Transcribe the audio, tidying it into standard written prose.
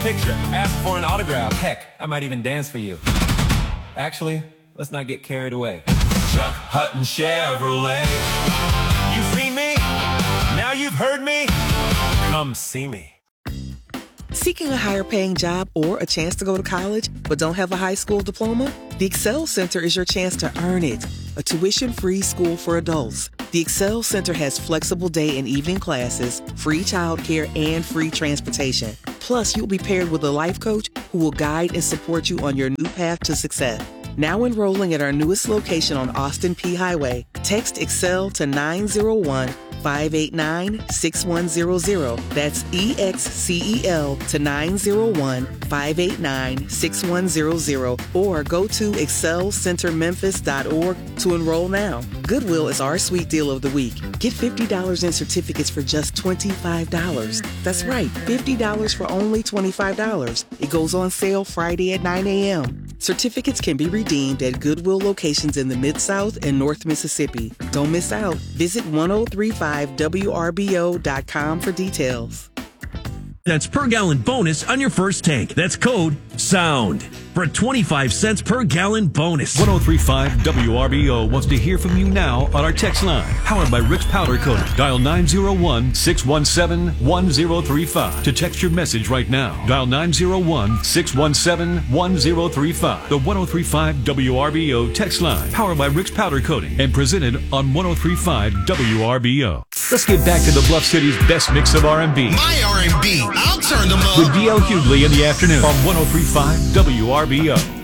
picture, ask for an autograph. Heck, I might even dance for you. Actually, let's not get carried away. Chuck Hutton Chevrolet. You've seen me, now you've heard me. Come see me. Seeking a higher paying job or a chance to go to college but don't have a high school diploma? The Excel Center is your chance to earn it. A tuition-free school for adults. The Excel Center has flexible day and evening classes, free childcare, and free transportation. Plus, you'll be paired with a life coach who will guide and support you on your new path to success. Now enrolling at our newest location on Austin P Highway. Text Excel to 901-589-6100. That's EXCEL to 901-589-6100. Or go to excelcentermemphis.org to enroll now. Goodwill is our sweet deal of the week. Get $50 in certificates for just $25. That's right, $50 for only $25. It goes on sale Friday at 9 a.m. Certificates can be redeemed at Goodwill locations in the Mid-South and North Mississippi. Don't miss out. Visit 1035WRBO.com for details. That's per gallon bonus on your first tank. That's code SOUND for a 25 cents per gallon bonus. 1035 WRBO wants to hear from you now on our text line. Powered by Rick's Powder Coating. Dial 901-617-1035 to text your message right now. Dial 901-617-1035. The 1035 WRBO text line. Powered by Rick's Powder Coating and presented on 1035 WRBO. Let's get back to the Bluff City's best mix of R&B. My R&B. I'll turn them up. With D.L. Hughley in the afternoon on 1035 WRBO.